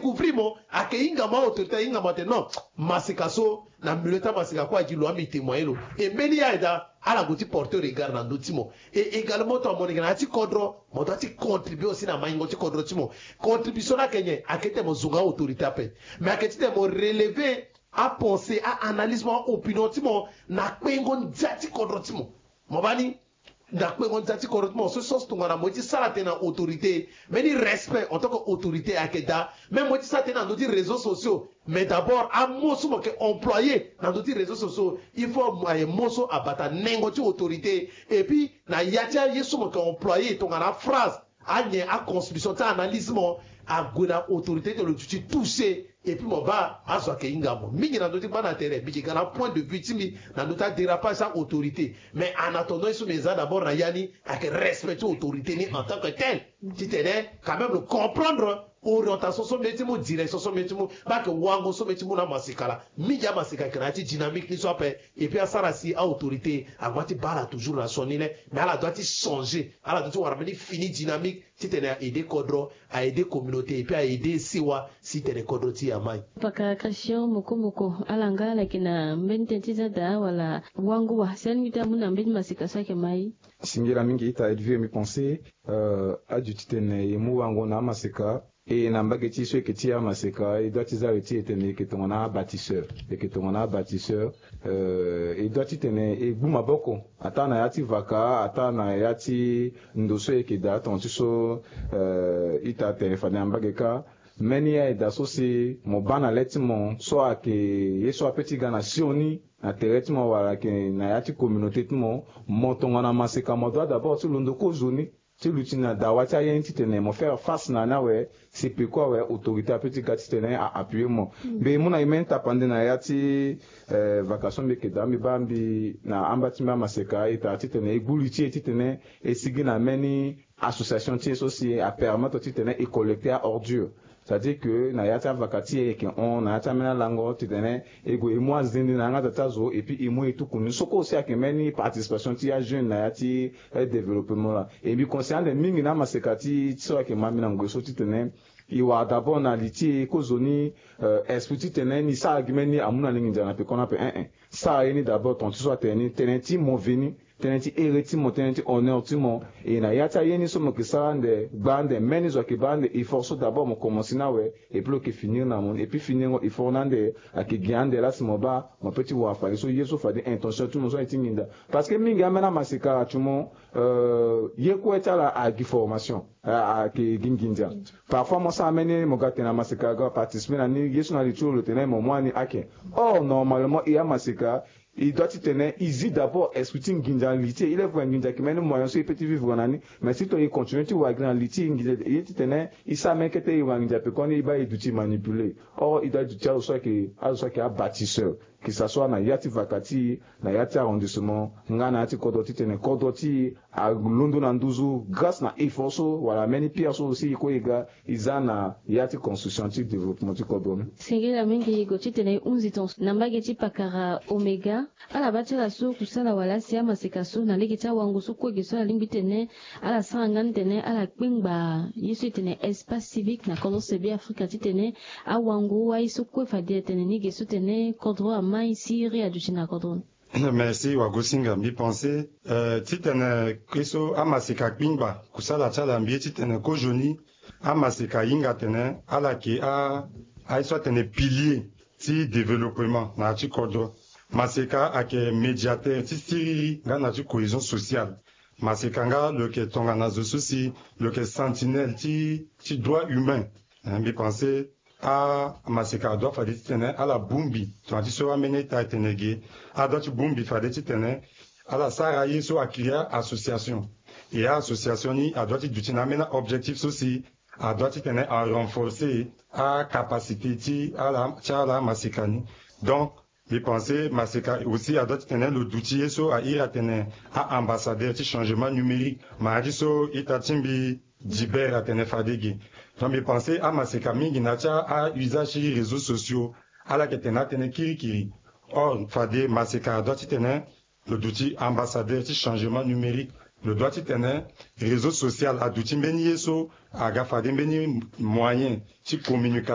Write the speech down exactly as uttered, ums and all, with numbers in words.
découvrir mo ake inga ma autorité inga ma non masika so na mileta masika kwa jilo ami témoigner lo et meni ya ida ala goti porter regard na ndotimo et également to amoni na ti kodro mo to ti contribuer aussi na maingo ti kodro timo contribution na kenye akete mo zunga autorité ape mais akete mo relever à penser à analyser mon opinion timo na kwengo njati kodro timo mo bani na kwengo njati kodro timo ce sens to ngana mo ti sala te na autorité mais ni respect en tant qu'autorité akeda même mo ti sala te na nos réseaux sociaux mais d'abord à moso mo ke employé na nos réseaux sociaux il faut moyen moso abata nengo ti autorité et puis na yatia yeso mo ke employé to ngana phrase a nye a constitution ta analyse mo a gona autorité de le tuti toucher et puis mon bas a so ke inga mo mingi na ndoti bana terrain bi kana point de vue timi na ndota dérapage sa autorité mais en attendant ils sont mes d'abord na yani à que respecter autorité ni en tant que tel tu t'aider quand même le comprendre orientation so metimo direction so metimo ba que wango so metimo na masikala mingi masika kana ti dynamique ni so pe et puis à ça si à autorité à gwati bala toujours la sonile mais elle doit changer elle doit avoir venir fini dynamique si tu à aider kodro à aider communauté et puis à aider siwa si tu es kodro ti amai paka kasho moko moko alanga lakina mbente tiza da wala wangu wa sen mita muna mbeni masika sake mai singira mingi ita edvie mi penser euh adutitene yemu wangu na masika et nambage ti so eketi ya maseka et doit tiza eti etene ke tongona bâtisseur et que tongona bâtisseur euh et doit tene e buma boko ata na yati vaka ata na yati ndoso ekeda ton ti so euh ita telefone nambage ka meni ya da so si mo bana letimo so ake yeso apeti gana sioni na teretimo wala ke na yati communauté timo mo tongona maseka mo doit d'abord ti londo ko zoni ti lutina dawati ayen ti tene mo faire face na na we c'est pourquoi ouais autorité a petit gars ti tene a appuyer mo be muna imenta pande na ya ti euh vacation be ke dami bambi na ambati ma maseka ita ti tene eguli ti ti tene e sigi na meni association ti associé a permettre ti tene e collecter à ordure. C'est-à-dire que na yata vakati et que on na yata mena lango titene et go et moi zindi na ngata tazo et puis et moi et tout kunu soko aussi a que meni participation ti a jeune na yati développement là et puis conscient de mingi na masekati so que mami na ngo so titene iwa d'abord na liti ko zoni esprit titene ni sa argument amuna lingi njana pe kona pe un un ça ni d'abord ton so tene tene ti mo veni tenenti ereti mo tenenti honneur ti mo et na yata yeni so mo ke sande bande meni zo ke bande il faut so d'abord mo commencer na we et puis que finir na mon et puis finir il faut nande a ke giande la mo ba mo petit wa fa so yeso fa de intention tout mo so etinginda parce que mingi amena masika tu mo euh yeko etala a gi formation a ke ginginja parfois mo sa amene mo gate na masika ga participer na ni yeso na li tout le tenait mo moi ni ake or normalement il y a masika il doit tenir easy d'abord expliquer ginjalité il est pour ginja qui mène moyen so petit vivre nani mais si tu continues tu vois granlité il tenir il ça même que tu y ginja pe qu'on il va éduquer manipuler or il doit éduquer soit que soit que bâtisseur que ça soit na yati vakati na yati arrondissement ngana yati kodoti tene kodoti a London na nduzu grâce na efforso wala many pierres aussi ko ega izana yati construction ti développement ti kodoni sengela mingi go titene unziton nambage ti pakara omega ala batela so kusala wala sia maseka so na leki ta wangu so ko geso ala limbi tene ala sanga tene ala kpingba yeso tene espace civique na kono sebi afrika titene a wangu wa iso ko fa de tene ni geso tene kodro ici réaducina kodron. Merci wagosinga mi pensé euh titene kriso amasika kpingba kusala chala mbi titene ko joni amasika yinga tene ala ki a a so tene pilier ti développement na ti kodro masika ake médiateur ti siri na ti cohésion sociale masika nga le ke tonga na zo souci le ke sentinelle ti ti droit humain mi pensé a masika doit faire des tene à la bumbi tu as dit sur amener ta tenege a doit bumbi faire des tene à la saraye so akria association et association ni a doit du tina mena objectif aussi a doit tene à renforcer a capacité ti à la cha la masika ni donc je pensais masika aussi a doit tene le d'outiller so a ira tene a ambassadeur ti changement numérique ma dit so itatimbi diber a tene fadegi. Donc, je pensais à maseka mingi nacha à usage des réseaux sociaux, à la ketena tene kiri kiri. Or, fade maseka doit tene le doutil ambassadeur ti changement numérique, le doit tene réseau social à doutil mbeni yeso, à gafade mbeni moyen ti communication.